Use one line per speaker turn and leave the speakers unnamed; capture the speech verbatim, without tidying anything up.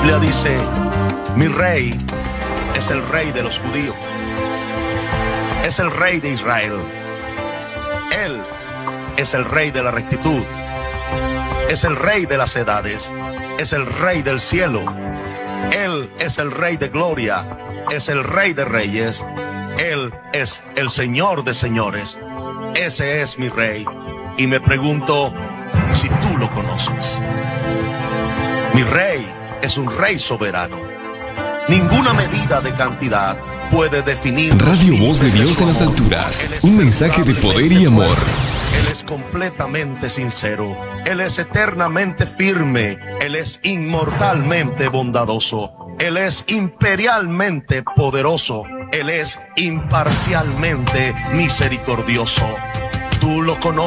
Biblia dice, mi rey es el rey de los judíos, es el rey de Israel. Él es el rey de la rectitud, es el rey de las edades, es el rey del cielo. Él es el rey de gloria, es el rey de reyes. Él es el Señor de señores. Ese es mi rey. Y me pregunto si tú lo conoces. Mi rey es un rey soberano. Ninguna medida de cantidad puede definir
Radio Voz de Dios en las alturas. Un mensaje de poder y amor.
Él es completamente sincero. Él es eternamente firme. Él es inmortalmente bondadoso. Él es imperialmente poderoso. Él es imparcialmente misericordioso. Tú lo conoces.